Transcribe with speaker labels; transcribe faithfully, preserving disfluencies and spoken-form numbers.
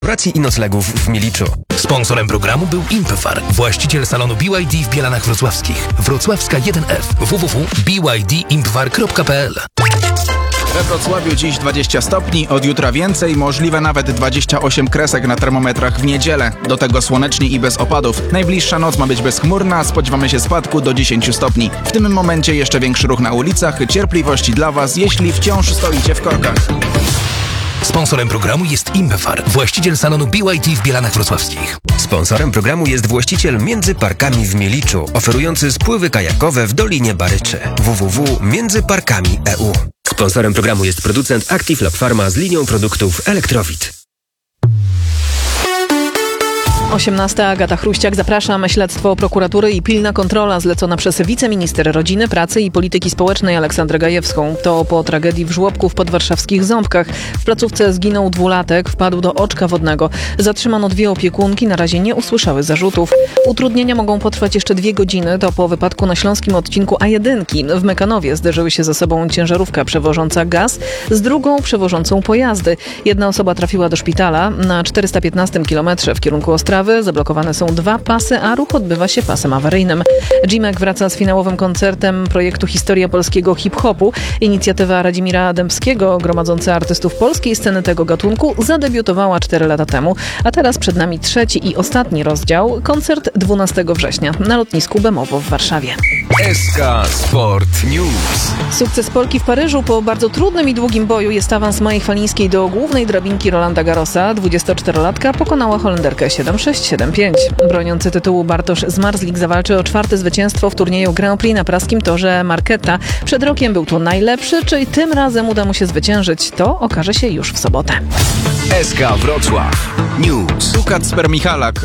Speaker 1: Racji i noclegów w Miliczu.
Speaker 2: Sponsorem programu był Impefar, właściciel salonu B Y D w Bielanach Wrocławskich. Wrocławska jeden F. w w w kropka b y d impefar kropka p l.
Speaker 3: We Wrocławiu dziś dwadzieścia stopni, od jutra więcej, możliwe nawet dwadzieścia osiem kresek na termometrach w niedzielę. Do tego słonecznie i bez opadów. Najbliższa noc ma być bezchmurna, spodziewamy się spadku do dziesięciu stopni. W tym momencie jeszcze większy ruch na ulicach, cierpliwości dla Was, jeśli wciąż stoicie w korkach.
Speaker 2: Sponsorem programu jest Impefar, właściciel salonu B Y D w Bielanach Wrocławskich.
Speaker 1: Sponsorem programu jest właściciel Między Parkami w Miliczu, oferujący spływy kajakowe w Dolinie Baryczy. w w w kropka między parkami kropka e u. Sponsorem programu jest producent Active Lab Pharma z linią produktów Elektrowit.
Speaker 4: osiemnasta. Agata Chruściak, zapraszam. Śledztwo prokuratury i pilna kontrola zlecona przez wiceminister rodziny, pracy i polityki społecznej Aleksandrę Gajewską. To po tragedii w żłobku w podwarszawskich Ząbkach. W placówce zginął dwulatek, wpadł do oczka wodnego. Zatrzymano dwie opiekunki, na razie nie usłyszały zarzutów. Utrudnienia mogą potrwać jeszcze dwie godziny. To po wypadku na śląskim odcinku A jeden. W Mekanowie zderzyły się ze sobą ciężarówka przewożąca gaz z drugą przewożącą pojazdy. Jedna osoba trafiła do szpitala. Na czterysta piętnastym kilometrze w kierunku Ostrawy zablokowane są dwa pasy, a ruch odbywa się pasem awaryjnym. Dzimek wraca z finałowym koncertem projektu Historia polskiego hip-hopu. Inicjatywa Radzimira Dębskiego, gromadząca artystów polskiej sceny tego gatunku, zadebiutowała cztery lata temu, a teraz przed nami trzeci i ostatni rozdział. Koncert dwunastego września na lotnisku Bemowo w Warszawie.
Speaker 5: S K Sport News.
Speaker 4: Sukces Polki w Paryżu po bardzo trudnym i długim boju jest awans Mai Falińskiej do głównej drabinki Rolanda Garrosa. dwudziestoczterolatka pokonała Holenderkę siedem sześć siedem pięć. Broniący tytułu Bartosz Zmarzlik zawalczy o czwarte zwycięstwo w turnieju Grand Prix na praskim torze Marketta. Przed rokiem był to najlepszy, czy tym razem uda mu się zwyciężyć? To okaże się już w sobotę.
Speaker 5: S K Wrocław News.
Speaker 3: Kacper Michalak